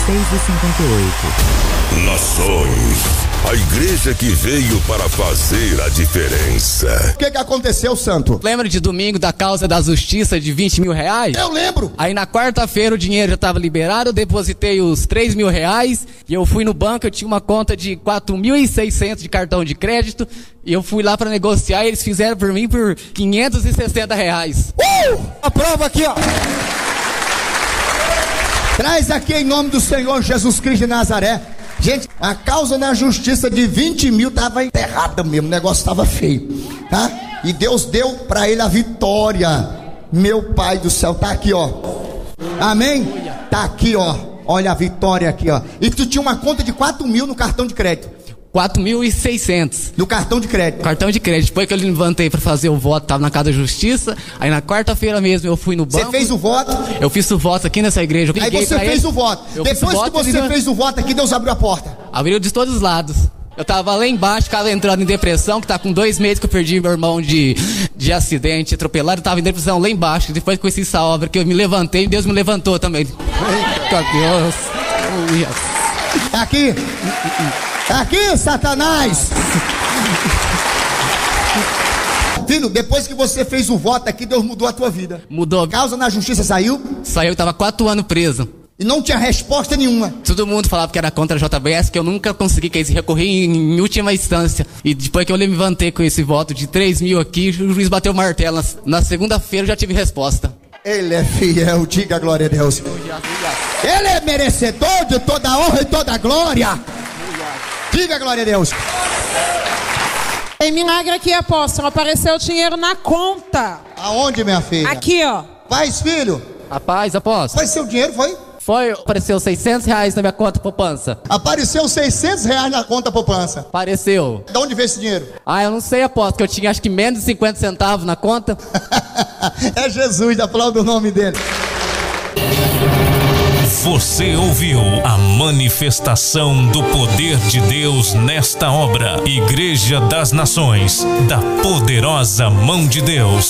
6h58. Nações, a igreja que veio para fazer a diferença. O que aconteceu, santo? Lembra de domingo da causa da justiça de 20 mil reais? Eu lembro. Aí na quarta-feira o dinheiro já estava liberado, eu depositei os 3 mil reais e eu fui no banco, eu tinha uma conta de 4.600 de cartão de crédito e eu fui lá para negociar e eles fizeram por mim por 560 reais. A prova aqui, ó. Traz aqui em nome do Senhor Jesus Cristo de Nazaré. Gente, a causa da justiça de 20 mil estava enterrada mesmo, o negócio estava feio, tá? E Deus deu para ele a vitória. Meu Pai do céu, tá aqui, ó. Amém? Tá aqui, ó. Olha a vitória aqui, ó. E tu tinha uma conta de 4 mil no cartão de crédito. 4.600 no cartão de crédito. Cartão de crédito. Depois que eu levantei para fazer o voto, tava na Casa da Justiça. Aí na quarta-feira mesmo eu fui no banco. Você fez o voto? Eu fiz o voto aqui nessa igreja. Aí você fez o voto. Depois que você fez o voto aqui, Deus abriu a porta. Abriu de todos os lados. Eu tava lá embaixo, cara, entrando em depressão, que tá com 2 meses que eu perdi meu irmão de acidente, atropelado. Eu tava em depressão lá embaixo. Depois que eu conheci essa obra, que eu me levantei, Deus me levantou também. Eita Deus. Aqui. Aqui, Satanás. Filho, depois que você fez o voto aqui, Deus mudou a tua vida. Mudou. A causa na justiça saiu? Saiu, eu tava 4 anos preso. E não tinha resposta nenhuma. Todo mundo falava que era contra a JBS, que eu nunca consegui, que eles recorri em última instância. E depois que eu me levantei com esse voto de 3 mil aqui, o juiz bateu o martelo. Na segunda-feira eu já tive resposta. Ele é fiel, diga glória a Deus. Ele é merecedor de toda a honra e toda a glória. Diga glória a Deus. Tem milagre aqui, apóstolo. Apareceu dinheiro na conta. Aonde, minha filha? Aqui, ó. Faz, filho. Rapaz, apóstolo. Foi seu dinheiro, foi? Foi, apareceu 600 reais na minha conta poupança. Apareceu 600 reais na conta poupança. Apareceu. De onde veio esse dinheiro? Ah, eu não sei, apóstolo, que eu tinha acho que menos de 50 centavos na conta. É Jesus, aplauda o nome dele. Você ouviu a manifestação do poder de Deus nesta obra. Igreja das Nações, da poderosa mão de Deus.